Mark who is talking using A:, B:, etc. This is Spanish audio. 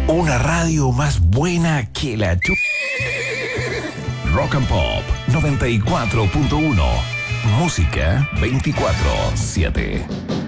A: Una radio más buena que la tu... Rock and Pop 94.1. Música 24/7.